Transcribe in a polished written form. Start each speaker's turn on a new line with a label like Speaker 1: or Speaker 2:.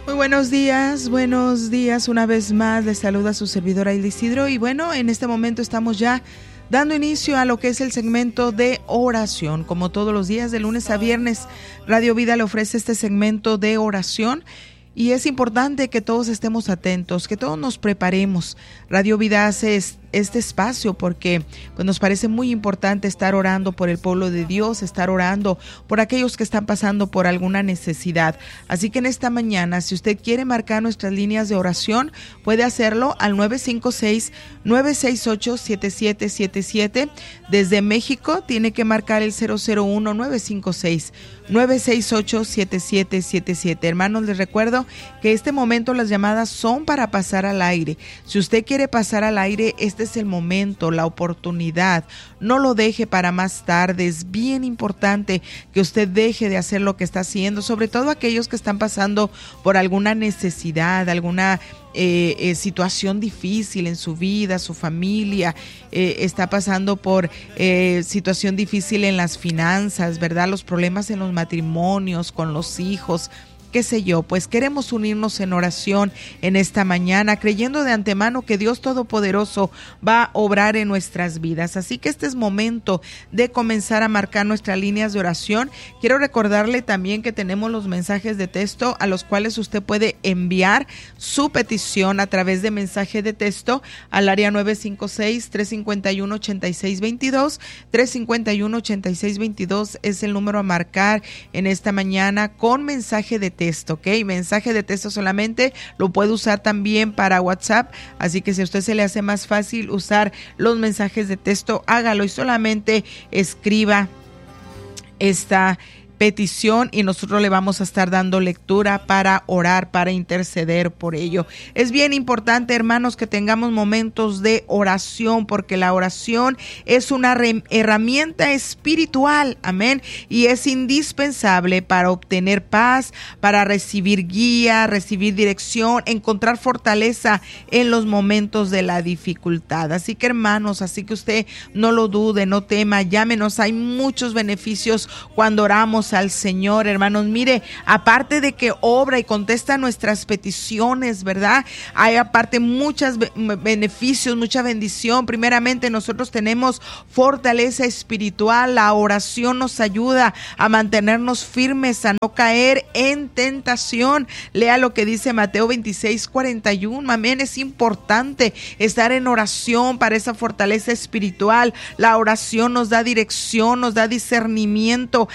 Speaker 1: Muy buenos días, una vez más les saluda su servidora Hilda Isidro y bueno, en este momento estamos ya dando inicio a lo que es el segmento de oración. Como todos los días, de lunes a viernes, Radio Vida le ofrece este segmento de oración. Y es importante que todos estemos atentos, que todos nos preparemos. Radio Vida hace este espacio porque pues, nos parece muy importante estar orando por el pueblo de Dios, estar orando por aquellos que están pasando por alguna necesidad. Así que en esta mañana, si usted quiere marcar nuestras líneas de oración, puede hacerlo al 956-968-7777. Desde México tiene que marcar el 001-956-968-7777. Hermanos, les recuerdo que este momento las llamadas son para pasar al aire. Si usted quiere pasar al aire, este es el momento, la oportunidad. No lo deje para más tarde. Es bien importante que usted deje de hacer lo que está haciendo, sobre todo aquellos que están pasando por alguna necesidad, alguna situación difícil en su vida, su familia está pasando por situación difícil en las finanzas, ¿verdad? Los problemas en los matrimonios, con los hijos, qué sé yo, pues queremos unirnos en oración en esta mañana, creyendo de antemano que Dios Todopoderoso va a obrar en nuestras vidas. Así que este es momento de comenzar a marcar nuestras líneas de oración. Quiero recordarle también que tenemos los mensajes de texto a los cuales usted puede enviar su petición a través de mensaje de texto al área 956-351-8622. 351-8622 es el número a marcar en esta mañana con mensaje de texto, ¿ok? Mensaje de texto solamente, lo puede usar también para WhatsApp, así que si a usted se le hace más fácil usar los mensajes de texto, hágalo y solamente escriba esta petición y nosotros le vamos a estar dando lectura para orar, para interceder por ello. Es bien importante, hermanos, que tengamos momentos de oración, porque la oración es una herramienta espiritual, amén, y es indispensable para obtener paz, para recibir guía, recibir dirección, encontrar fortaleza en los momentos de la dificultad. Así que, hermanos, así que usted no lo dude, no tema, llámenos, hay muchos beneficios cuando oramos al Señor, hermanos. Mire, aparte de que obra y contesta nuestras peticiones, ¿verdad? Hay aparte muchos beneficios, mucha bendición. Primeramente, nosotros tenemos fortaleza espiritual. La oración nos ayuda a mantenernos firmes, a no caer en tentación. Lea lo que dice Mateo 26:41. Amén. Es importante estar en oración para esa fortaleza espiritual. La oración nos da dirección, nos da discernimiento